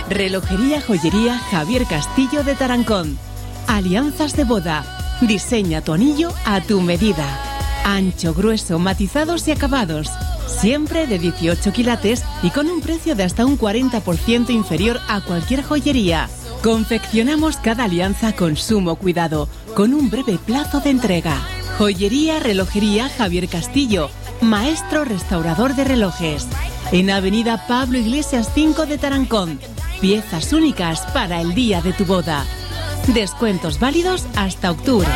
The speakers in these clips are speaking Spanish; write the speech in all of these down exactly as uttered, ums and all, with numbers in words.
Relojería Joyería Javier Castillo de Tarancón. Alianzas de boda. Diseña tu anillo a tu medida. Ancho, grueso, matizados y acabados. Siempre de dieciocho quilates y con un precio de hasta un cuarenta por ciento inferior a cualquier joyería. Confeccionamos cada alianza con sumo cuidado, con un breve plazo de entrega. Joyería Relojería Javier Castillo, maestro restaurador de relojes. En Avenida Pablo Iglesias cinco de Tarancón. Piezas únicas para el día de tu boda. Descuentos válidos hasta octubre.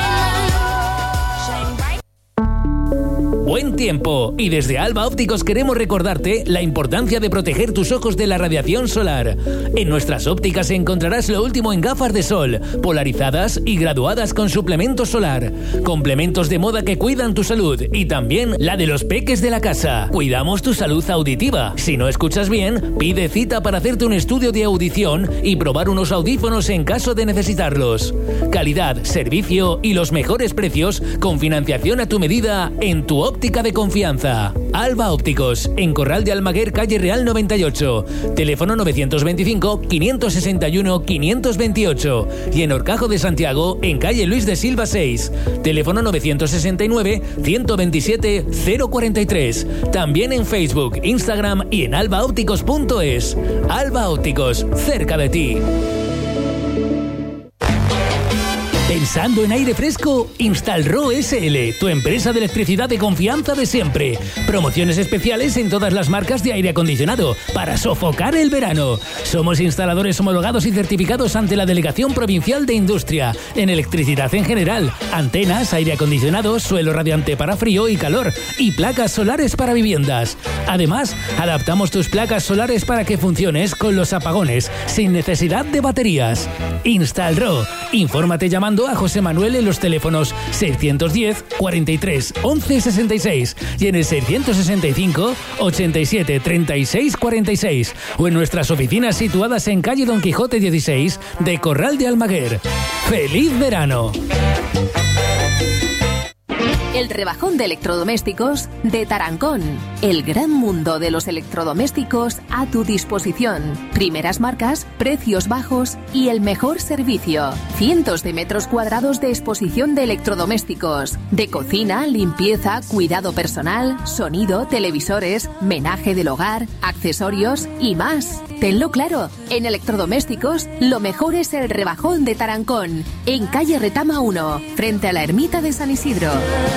Buen tiempo, y desde Alba Ópticos queremos recordarte la importancia de proteger tus ojos de la radiación solar. En nuestras ópticas encontrarás lo último en gafas de sol, polarizadas y graduadas con suplemento solar, complementos de moda que cuidan tu salud y también la de los peques de la casa. Cuidamos tu salud auditiva. Si no escuchas bien, pide cita para hacerte un estudio de audición y probar unos audífonos en caso de necesitarlos. Calidad, servicio y los mejores precios con financiación a tu medida en tu óptica de confianza. Alba Ópticos, en Corral de Almaguer, calle Real noventa y ocho. Teléfono novecientos veinticinco, quinientos sesenta y uno, quinientos veintiocho. Y en Horcajo de Santiago, en calle Luis de Silva seis. Teléfono novecientos sesenta y nueve, ciento veintisiete, cero cuarenta y tres. También en Facebook, Instagram y en alba ópticos punto es. Alba Ópticos, cerca de ti. ¿Pensando en aire fresco? Instalro S L, tu empresa de electricidad de confianza de siempre. Promociones especiales en todas las marcas de aire acondicionado para sofocar el verano. Somos instaladores homologados y certificados ante la Delegación Provincial de Industria, en electricidad en general, antenas, aire acondicionado, suelo radiante para frío y calor y placas solares para viviendas. Además, adaptamos tus placas solares para que funciones con los apagones, sin necesidad de baterías. Instalro. Infórmate llamando a José Manuel en los teléfonos seiscientos diez, cuarenta y tres, once sesenta y seis y en el seiscientos sesenta y cinco, ochenta y siete, treinta y seis, cuarenta y seis o en nuestras oficinas situadas en calle Don Quijote dieciséis de Corral de Almaguer. ¡Feliz verano! El rebajón de electrodomésticos de Tarancón. El gran mundo de los electrodomésticos a tu disposición. Primeras marcas, precios bajos y el mejor servicio. Cientos de metros cuadrados de exposición de electrodomésticos. De cocina, limpieza, cuidado personal, sonido, televisores, menaje del hogar, accesorios y más. Tenlo claro, en electrodomésticos lo mejor es el rebajón de Tarancón. En calle Retama uno, frente a la ermita de San Isidro.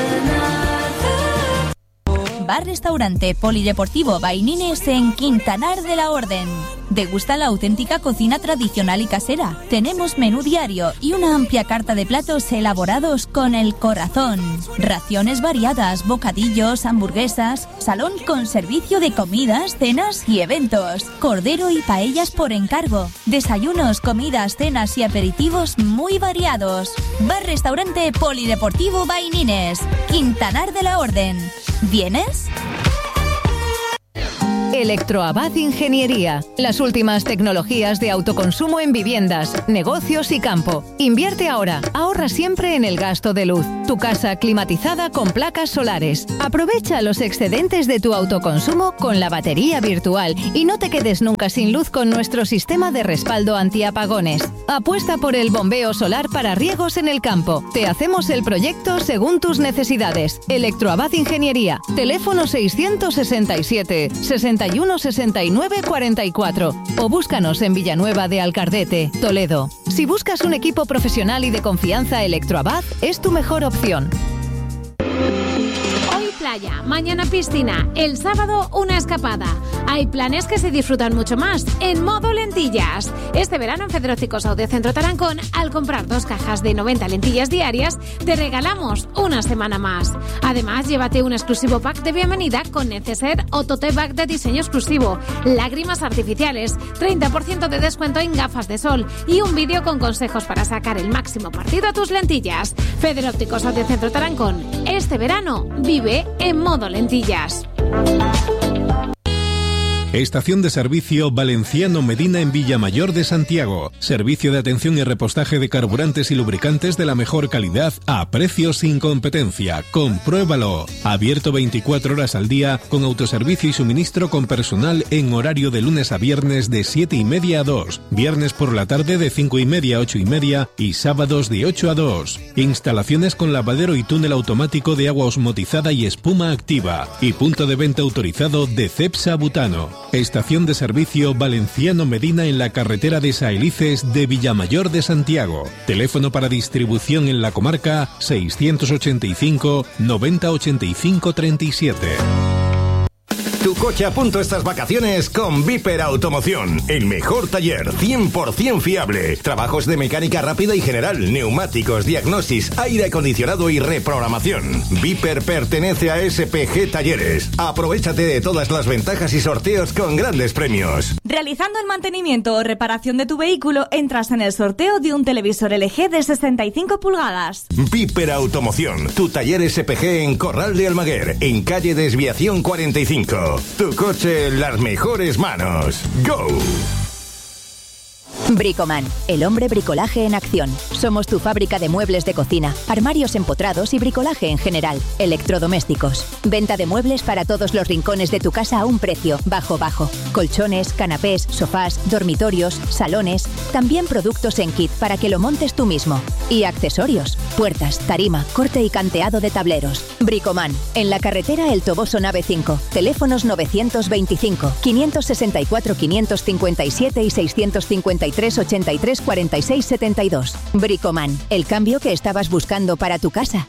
Bar-restaurante polideportivo Vainines en Quintanar de la Orden. Degusta la auténtica cocina tradicional y casera. Tenemos menú diario y una amplia carta de platos elaborados con el corazón. Raciones variadas, bocadillos, hamburguesas, salón con servicio de comidas, cenas y eventos. Cordero y paellas por encargo. Desayunos, comidas, cenas y aperitivos muy variados. Bar-restaurante polideportivo Vainines, Quintanar de la Orden. ¿Vienes? Electroabad Ingeniería. Las últimas tecnologías de autoconsumo en viviendas, negocios y campo. Invierte ahora. Ahorra siempre en el gasto de luz. Tu casa climatizada con placas solares. Aprovecha los excedentes de tu autoconsumo con la batería virtual y no te quedes nunca sin luz con nuestro sistema de respaldo antiapagones. Apuesta por el bombeo solar para riegos en el campo. Te hacemos el proyecto según tus necesidades. Electroabad Ingeniería. Teléfono seiscientos sesenta y siete, sesenta y uno, sesenta y nueve, cuarenta y cuatro o búscanos en Villanueva de Alcardete, Toledo. Si buscas un equipo profesional y de confianza, Electroabad es tu mejor opción. Hoy playa, mañana piscina, el sábado una escapada. Hay planes que se disfrutan mucho más en modo lentillas. Este verano en Federópticos Audio Centro Tarancón, al comprar dos cajas de noventa lentillas diarias, te regalamos una semana más. Además, llévate un exclusivo pack de bienvenida con neceser o tote bag de diseño exclusivo, lágrimas artificiales, treinta por ciento de descuento en gafas de sol y un vídeo con consejos para sacar el máximo partido a tus lentillas. Federópticos Audio Centro Tarancón, este verano vive en modo lentillas. Estación de servicio Valenciano Medina en Villamayor de Santiago. Servicio de atención y repostaje de carburantes y lubricantes de la mejor calidad a precios sin competencia. Compruébalo. Abierto veinticuatro horas al día con autoservicio y suministro con personal en horario de lunes a viernes de siete y media a dos. Viernes por la tarde de cinco y media a ocho y media y sábados de ocho a dos. Instalaciones con lavadero y túnel automático de agua osmotizada y espuma activa. Y punto de venta autorizado de Cepsa Butano. Estación de servicio Valenciano Medina en la carretera de Saelices de Villamayor de Santiago. Teléfono para distribución en la comarca seiscientos ochenta y cinco noventa ochenta y cinco treinta y siete. Tu coche a punto estas vacaciones con Viper Automoción. El mejor taller, cien por ciento fiable. Trabajos de mecánica rápida y general, neumáticos, diagnosis, aire acondicionado y reprogramación. Viper pertenece a S P G Talleres. Aprovéchate de todas las ventajas y sorteos con grandes premios. Realizando el mantenimiento o reparación de tu vehículo, entras en el sorteo de un televisor L G de sesenta y cinco pulgadas. Viper Automoción, tu taller S P G en Corral de Almaguer, en calle Desviación cuarenta y cinco. Tu coche en las mejores manos. ¡Go! Bricoman, el hombre bricolaje en acción. Somos tu fábrica de muebles de cocina, armarios empotrados y bricolaje en general. Electrodomésticos. Venta de muebles para todos los rincones de tu casa a un precio bajo bajo. Colchones, canapés, sofás, dormitorios, salones. También productos en kit para que lo montes tú mismo. Y accesorios. Puertas, tarima, corte y canteado de tableros. Bricoman, en la carretera El Toboso Nave cinco. Teléfonos novecientos veinticinco, quinientos sesenta y cuatro, quinientos cincuenta y siete y seiscientos cincuenta y tres, ochenta y tres, cuarenta y seis, setenta y dos. Bricoman, el cambio que estabas buscando para tu casa.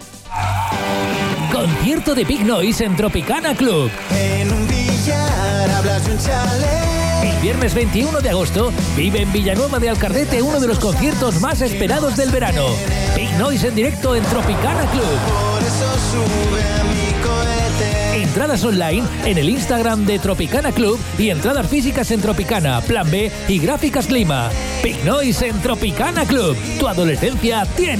Concierto de Big Noise en Tropicana Club. En un billar hablas de un chalet. El viernes veintiuno de agosto vive en Villanueva de Alcardete uno de los conciertos más esperados del verano. Big Noise en directo en Tropicana Club. Por eso sube a mi cohete. Entradas online en el Instagram de Tropicana Club y entradas físicas en Tropicana, Plan B y Gráficas Clima. Big Noise en Tropicana Club. Tu adolescencia tiene